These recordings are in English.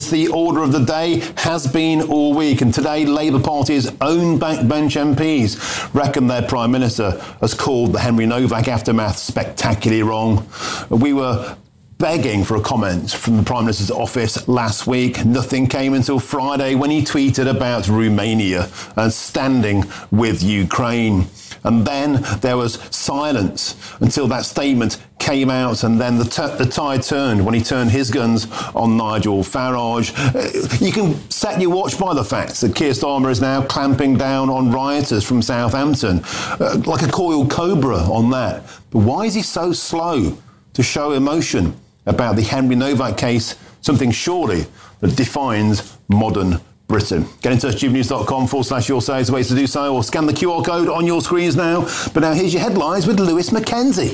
is the order of the day, has been all week. And today, Labour Party's own backbench MPs reckon their Prime Minister has called the Henry Novak aftermath spectacularly wrong. We were begging for a comment from the Prime Minister's office last week. Nothing came until Friday when he tweeted about Romania and standing with Ukraine. And then there was silence until that statement came out, and then the tide turned when he turned his guns on Nigel Farage. You can set your watch by the fact that Keir Starmer is now clamping down on rioters from Southampton, like a coiled cobra on that. But why is he so slow to show emotion about the Henry Novak case, something surely that defines modern Britain? Get in touch, tubenews.com/your-say is the way to do so, or scan the QR code on your screens now. But now here's your headlines with Lewis Mackenzie.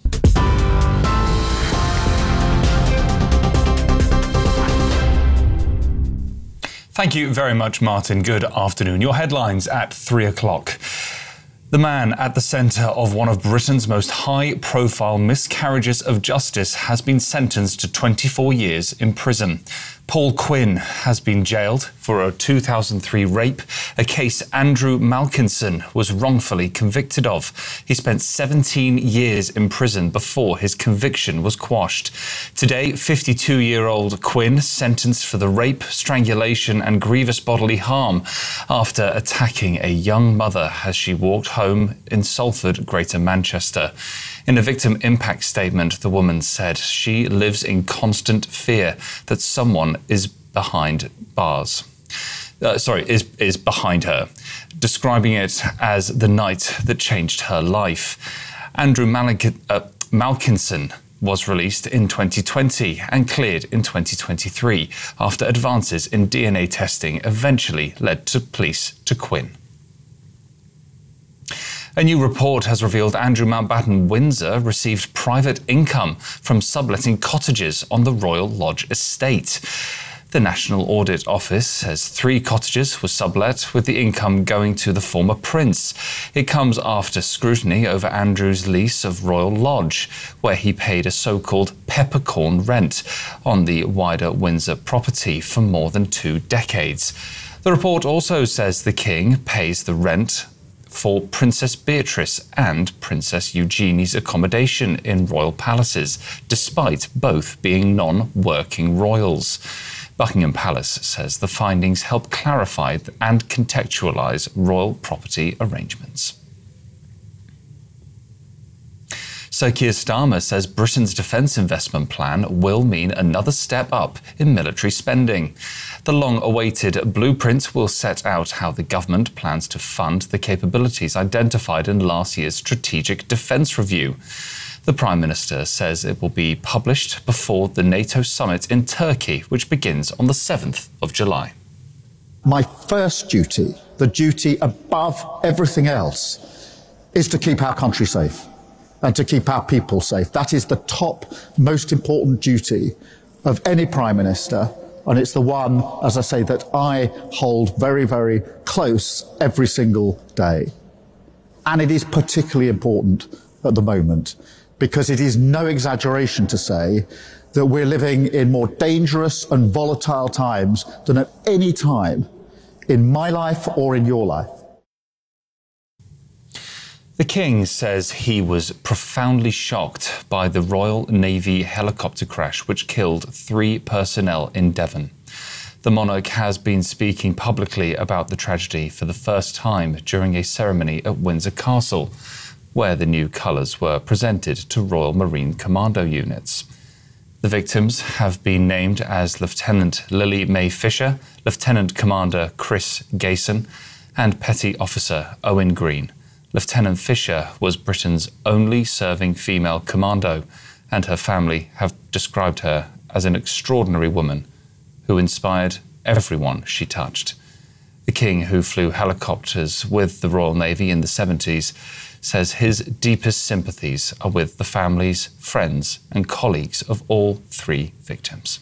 Thank you very much, Martin. Good afternoon. Your headlines at 3 o'clock. The man at the centre of one of Britain's most high-profile miscarriages of justice has been sentenced to 24 years in prison. Paul Quinn has been jailed for a 2003 rape, a case Andrew Malkinson was wrongfully convicted of. He spent 17 years in prison before his conviction was quashed. Today, 52-year-old Quinn sentenced for the rape, strangulation and grievous bodily harm after attacking a young mother as she walked home in Salford, Greater Manchester. In a victim impact statement, the woman said she lives in constant fear that someone is behind bars. Is behind her, describing it as the night that changed her life. Andrew Malkinson was released in 2020 and cleared in 2023 after advances in DNA testing eventually led to police to Quinn. A new report has revealed Andrew Mountbatten Windsor received private income from subletting cottages on the Royal Lodge estate. The National Audit Office says 3 cottages were sublet, with the income going to the former prince. It comes after scrutiny over Andrew's lease of Royal Lodge, where he paid a so-called peppercorn rent on the wider Windsor property for more than 2 decades. The report also says the King pays the rent for Princess Beatrice and Princess Eugenie's accommodation in royal palaces, despite both being non-working royals. Buckingham Palace says the findings help clarify and contextualise royal property arrangements. Sir Keir Starmer says Britain's defence investment plan will mean another step up in military spending. The long-awaited blueprint will set out how the government plans to fund the capabilities identified in last year's Strategic Defence Review. The Prime Minister says it will be published before the NATO summit in Turkey, which begins on the 7th of July. My first duty, the duty above everything else, is to keep our country safe and to keep our people safe. That is the top, most important duty of any Prime Minister, and it's the one, as I say, that I hold very, very close every single day. And it is particularly important at the moment, because it is no exaggeration to say that we're living in more dangerous and volatile times than at any time in my life or in your life. The King says he was profoundly shocked by the Royal Navy helicopter crash which killed 3 personnel in Devon. The monarch has been speaking publicly about the tragedy for the first time during a ceremony at Windsor Castle, where the new colours were presented to Royal Marine Commando units. The victims have been named as Lieutenant Lily May Fisher, Lieutenant Commander Chris Gayson, and Petty Officer Owen Green. Lieutenant Fisher was Britain's only serving female commando, and her family have described her as an extraordinary woman who inspired everyone she touched. The King, who flew helicopters with the Royal Navy in the 70s, says his deepest sympathies are with the families, friends and colleagues of all 3 victims.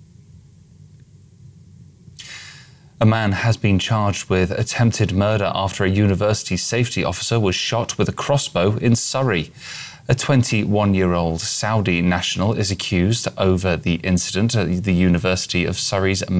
A man has been charged with attempted murder after a university safety officer was shot with a crossbow in Surrey. A 21-year-old Saudi national is accused over the incident at the University of Surrey's